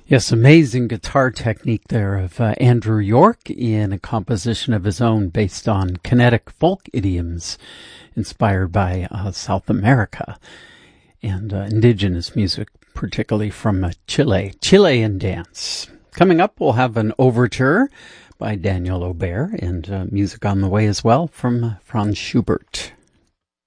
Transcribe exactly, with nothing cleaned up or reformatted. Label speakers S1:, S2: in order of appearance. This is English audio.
S1: Yes, amazing guitar technique there of uh, Andrew York in a composition of his own based on kinetic folk idioms inspired by uh, South America and uh, indigenous music, particularly from uh, Chile. Chilean dance. Coming up, we'll have an overture by Daniel Aubert and uh, music on the way as well from Franz Schubert.